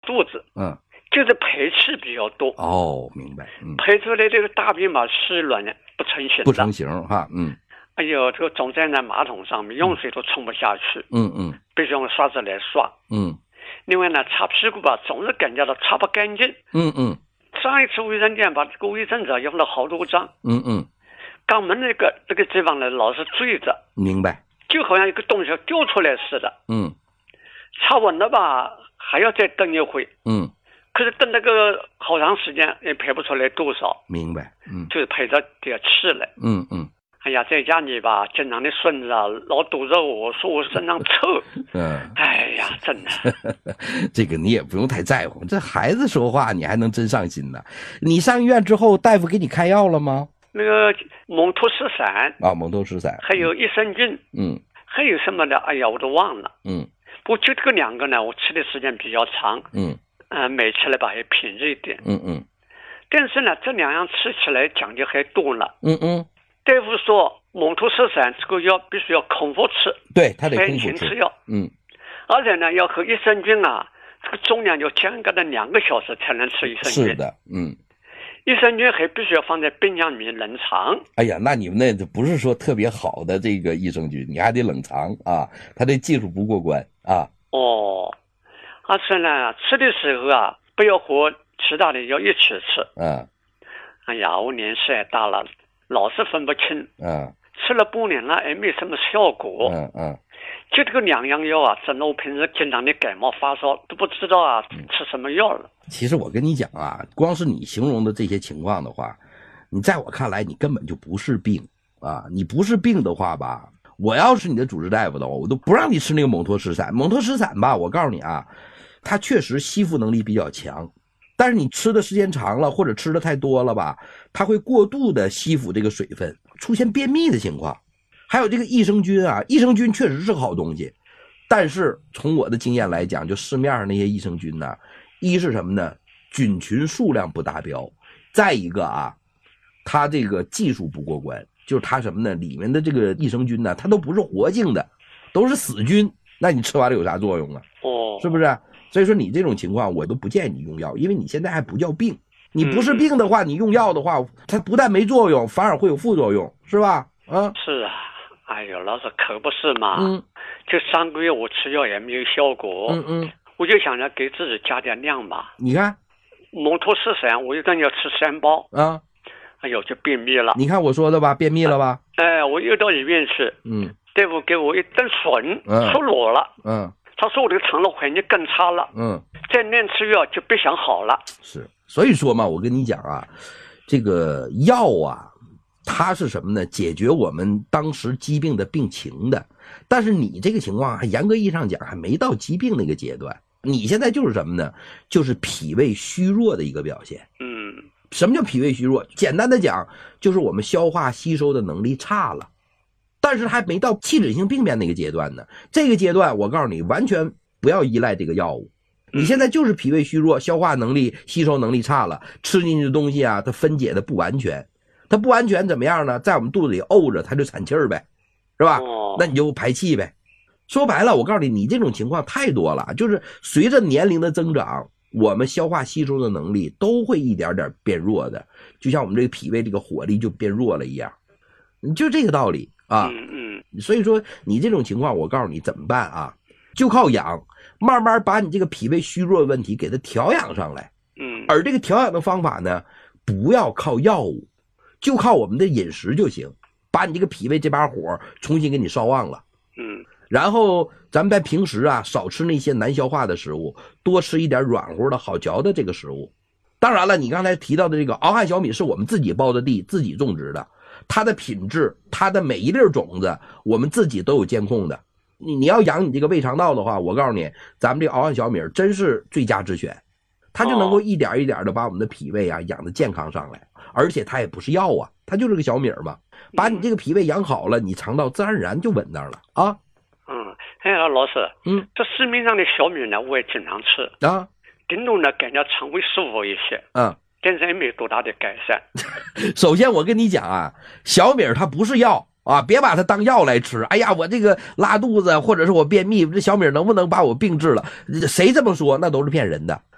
肚子，就是排气比较多。 哦，明白。 排出来这个大便嘛，湿软的不成形的。 不成形哈， 哎呦，这个总站在马桶上面，用水都冲不下去。必须用刷子来刷。另外呢，擦屁股吧，总是感觉到擦不干净。上一次卫生间把这个卫生纸用了好多张。肛门这个地方呢，老是坠着。 明白。 就好像一个东西要掉出来似的。擦稳了吧，还要再等一会。可是等那个好长时间也排不出来多少。 明白。 就是排着点气来。哎呀，在家里吧，经常的孙子啊，老堵着我说我身上臭。哎呀，真的。 这个你也不用太在乎，这孩子说话你还能真上心呢。你上医院之后，大夫给你开药了吗？ 那个蒙脱石散啊，蒙脱石散， 还有益生菌。还有什么的？哎呀，我都忘了。不过就这个两个呢，我吃的时间比较长。买起来吧也便宜一点。但是呢，这两样吃起来讲究还多了。大夫说蒙脱石散这个药必须要空腹吃， 对，他得空腹吃药。而且呢，要和益生菌啊，这个重量要间隔的2个小时才能吃益生菌。 是的。 益生菌还必须要放在冰箱里面冷藏。 哎呀，那你们那不是说特别好的这个益生菌，你还得冷藏啊，他这技术不过关啊。 而且呢，吃的时候啊，不要和其他的药一起吃。哎呀，我年纪也大了，老是分不清。吃了半年了也没什么效果。就这个2样药啊，整得我平时经常的感冒发烧都不知道啊吃什么药了。 其实我跟你讲啊，光是你形容的这些情况的话，你在我看来你根本就不是病啊！你不是病的话吧，我要是你的主治大夫的话，我都不让你吃那个蒙脱石散。蒙脱石散吧，我告诉你啊，它确实吸附能力比较强，但是你吃的时间长了或者吃的太多了吧，它会过度的吸附这个水分，出现便秘的情况。还有这个益生菌啊，益生菌确实是个好东西，但是从我的经验来讲，就市面上那些益生菌呢，一是什么呢？菌群数量不达标，再一个啊，它这个技术不过关，就是它什么呢？里面的这个益生菌呢，它都不是活性的，都是死菌，那你吃完了有啥作用啊？是不是？所以说你这种情况我都不建议你用药，因为你现在还不叫病。你不是病的话，你用药的话，它不但没作用，反而会有副作用，是吧？ 是啊。哎呦，老师可不是嘛。就3个月我吃药也没有效果。我就想着给自己加点量吧。 你看蒙脱石散我一顿要吃3包。哎呦，就便秘了。 你看我说的吧，便秘了吧？ 我又到医院去。大夫给我一顿笋，出裸了。他说我这个肠道环境更差了。再乱吃药就别想好了。 是，所以说嘛，我跟你讲啊，这个药啊，它是什么呢？解决我们当时疾病的病情的，但是你这个情况还严格意义上讲还没到疾病那个阶段，你现在就是什么呢？就是脾胃虚弱的一个表现。什么叫脾胃虚弱？简单的讲，就是我们消化吸收的能力差了，但是还没到器质性病变那个阶段呢。这个阶段我告诉你，完全不要依赖这个药物。你现在就是脾胃虚弱，消化能力吸收能力差了，吃进去的东西啊，它分解的不完全。它不完全怎么样呢？在我们肚子里沤着，它就产气儿呗，是吧？那你就排气呗。说白了，我告诉你，你这种情况太多了，就是随着年龄的增长，我们消化吸收的能力都会一点点变弱的，就像我们这个脾胃这个火力就变弱了一样，就这个道理啊。所以说你这种情况，我告诉你怎么办啊？就靠养，慢慢把你这个脾胃虚弱的问题给它调养上来。而这个调养的方法呢，不要靠药物，就靠我们的饮食就行，把你这个脾胃这把火重新给你烧旺了。然后咱们在平时啊，少吃那些难消化的食物，多吃一点软乎的好嚼的这个食物。当然了，你刚才提到的这个敖汉小米是我们自己包的地，自己种植的，它的品质，它的每一粒种子，我们自己都有监控的。你要养你这个胃肠道的话，我告诉你，咱们这个敖汉小米真是最佳之选，它就能够一点一点的把我们的脾胃啊养得健康上来，而且它也不是药啊，它就是个小米嘛，把你这个脾胃养好了，你肠道自然而然就稳当了啊。 老师，这市面上的小米呢，我也经常吃啊，顶多呢感觉肠胃舒服一些，但是也没有多大的改善。 首先我跟你讲啊，小米它不是药啊，别把它当药来吃。哎呀，我这个拉肚子或者是我便秘，这小米能不能把我病治了？谁这么说那都是骗人的。